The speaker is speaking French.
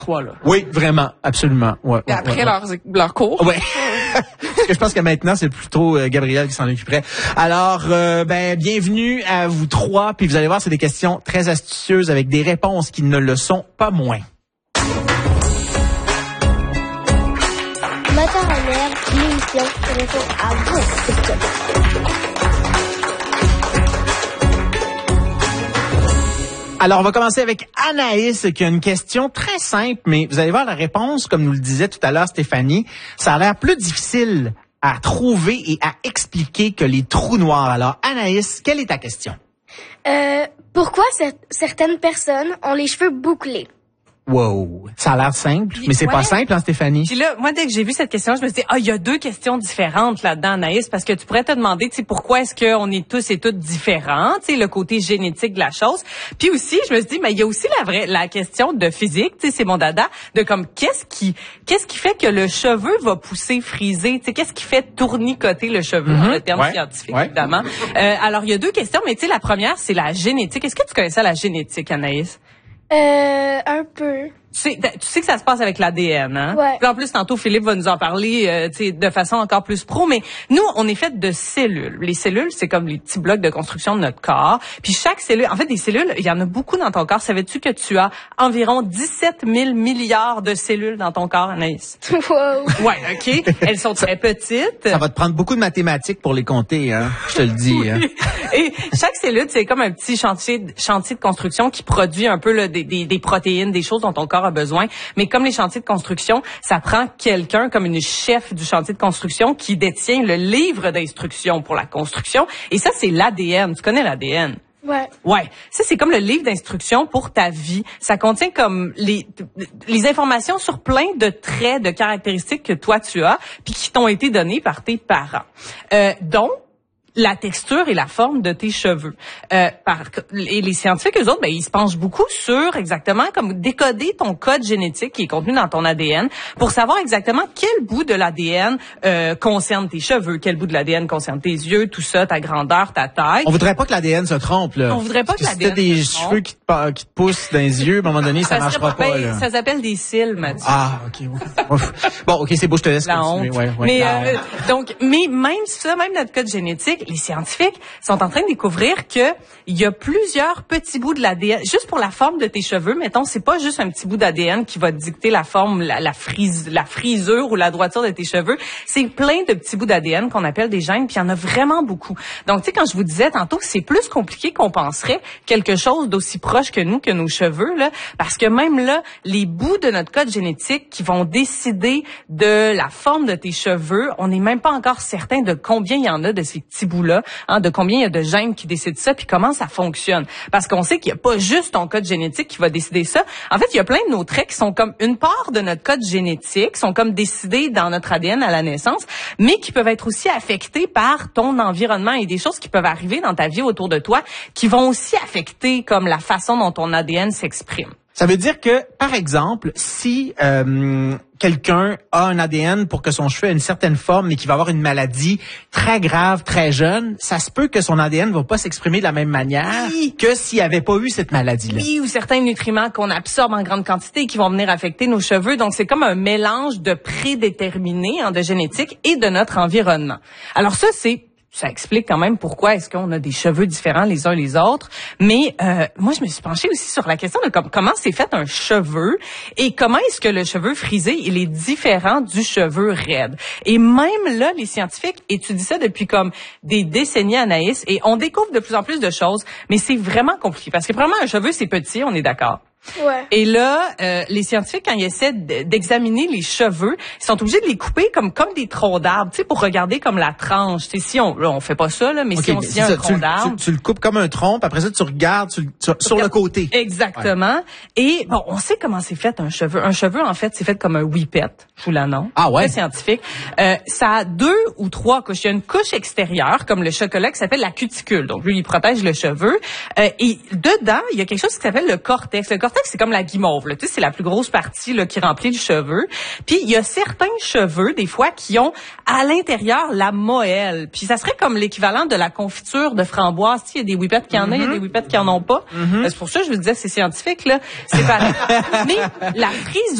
toi, là. Oui, vraiment, absolument. Ouais, Et après leur cours. Ouais. Parce que je pense que maintenant, c'est plutôt Gabriel qui s'en occuperait. Alors, bienvenue à vous trois. Puis vous allez voir, c'est des questions très astucieuses avec des réponses qui ne le sont pas moins. Moteur en herbe, l'émission qui répond à vos questions. Alors, on va commencer avec Anaïs qui a une question très simple, mais vous allez voir la réponse, comme nous le disait tout à l'heure Stéphanie, ça a l'air plus difficile à trouver et à expliquer que les trous noirs. Alors, Anaïs, quelle est ta question? Pourquoi certaines personnes ont les cheveux bouclés? Wow, ça a l'air simple, mais c'est pas simple, hein, Stéphanie? Puis là, moi, dès que j'ai vu cette question, je me suis dit, il y a deux questions différentes là-dedans, Anaïs, parce que tu pourrais te demander, tu sais, pourquoi est-ce qu'on est tous et toutes différents, tu sais, le côté génétique de la chose. Puis aussi, je me suis dit, mais il y a aussi la question de physique, tu sais, c'est mon dada, de comme, qu'est-ce qui fait que le cheveu va pousser, friser, tu sais, qu'est-ce qui fait tournicoter le cheveu, dans le terme scientifique, évidemment. Alors, il y a deux questions, mais tu sais, la première, c'est la génétique. Est-ce que tu connais ça, la génétique, Anaïs? Un peu. Tu sais que ça se passe avec l'ADN, hein? Ouais. Puis en plus, tantôt, Philippe va nous en parler de façon encore plus pro, mais nous, on est fait de cellules. Les cellules, c'est comme les petits blocs de construction de notre corps. Puis chaque cellule, en fait, des cellules, il y en a beaucoup dans ton corps. Savais-tu que tu as environ 17 000 milliards de cellules dans ton corps, Anaïs? Wow. Ouais, OK. Elles sont très petites. Ça va te prendre beaucoup de mathématiques pour les compter, hein? Je te le dis. Hein? Et chaque cellule, c'est comme un petit chantier de construction qui produit un peu là, des protéines, des choses dont ton corps a besoin. Mais comme les chantiers de construction, ça prend quelqu'un comme une chef du chantier de construction qui détient le livre d'instructions pour la construction. Et ça, c'est l'ADN. Tu connais l'ADN? Ouais. Ouais. Ça, c'est comme le livre d'instructions pour ta vie. Ça contient comme les informations sur plein de traits, de caractéristiques que toi, tu as, puis qui t'ont été données par tes parents. Donc, la texture et la forme de tes cheveux. Et les scientifiques, eux autres, ils se penchent beaucoup sur exactement comme décoder ton code génétique qui est contenu dans ton ADN pour savoir exactement quel bout de l'ADN concerne tes cheveux, quel bout de l'ADN concerne tes yeux, tout ça, ta grandeur, ta taille. On voudrait pas que l'ADN se trompe, là. On voudrait pas que l'ADN se trompe. Si t'as des cheveux qui te poussent dans les yeux, à un moment donné, ça marchera pas, là. Ça s'appelle des cils, Mathieu. Ah, OK. Bon, OK, c'est beau, je te laisse continuer. Ouais, mais mais même ça, même notre code génétique, les scientifiques sont en train de découvrir que il y a plusieurs petits bouts de l'ADN juste pour la forme de tes cheveux. Mettons, c'est pas juste un petit bout d'ADN qui va dicter la forme, la frisure ou la droiture de tes cheveux. C'est plein de petits bouts d'ADN qu'on appelle des gènes, puis il y en a vraiment beaucoup. Donc, tu sais, quand je vous disais tantôt que c'est plus compliqué qu'on penserait quelque chose d'aussi proche que nous, que nos cheveux, là, parce que même là, les bouts de notre code génétique qui vont décider de la forme de tes cheveux, on n'est même pas encore certain de combien il y en a de ces petits bouts-là. De combien il y a de gènes qui décident ça, puis comment ça fonctionne. Parce qu'on sait qu'il n'y a pas juste ton code génétique qui va décider ça. En fait, il y a plein de nos traits qui sont comme une part de notre code génétique, sont comme décidés dans notre ADN à la naissance, mais qui peuvent être aussi affectés par ton environnement et des choses qui peuvent arriver dans ta vie autour de toi, qui vont aussi affecter comme la façon dont ton ADN s'exprime. Ça veut dire que, par exemple, si quelqu'un a un ADN pour que son cheveu ait une certaine forme, mais qu'il va avoir une maladie très grave, très jeune, ça se peut que son ADN ne va pas s'exprimer de la même manière que s'il n'avait pas eu cette maladie-là. Oui, ou certains nutriments qu'on absorbe en grande quantité qui vont venir affecter nos cheveux. Donc, c'est comme un mélange de prédéterminés de génétique et de notre environnement. Alors ça explique quand même pourquoi est-ce qu'on a des cheveux différents les uns les autres. Mais moi, je me suis penchée aussi sur la question de comment c'est fait un cheveu et comment est-ce que le cheveu frisé, il est différent du cheveu raide. Et même là, les scientifiques étudient ça depuis comme des décennies, Anaïs, et on découvre de plus en plus de choses, mais c'est vraiment compliqué. Parce que vraiment, un cheveu, c'est petit, on est d'accord. Ouais. Et là, les scientifiques, quand ils essaient d'examiner les cheveux, ils sont obligés de les couper comme des troncs d'arbres, tu sais, pour regarder comme la tranche. Tu sais, si on fait pas ça, là, mais okay, si on scie un tronc d'arbre. Tu le coupes comme un tronc, puis après ça, tu regardes sur le côté. Exactement. Ouais. Et bon, on sait comment c'est fait un cheveu. Un cheveu, en fait, c'est fait comme un whippet. Je vous l'annonce. Ah ouais? Très scientifique. Ça a 2 ou 3 couches. Il y a une couche extérieure, comme le chocolat, qui s'appelle la cuticule. Donc, lui, il protège le cheveu. Et dedans, il y a quelque chose qui s'appelle le cortex. Le cortex, s'entend que c'est comme la guimauve, là. Tu sais, c'est la plus grosse partie là, qui remplit le cheveu. Puis il y a certains cheveux, des fois, qui ont à l'intérieur la moelle. Puis ça serait comme l'équivalent de la confiture de framboise. Tu sais, il y a des whippets qui en ont, il y a des whippets qui en ont pas. C'est pour ça que je vous disais, c'est scientifique, là. C'est pareil. Mais la frisure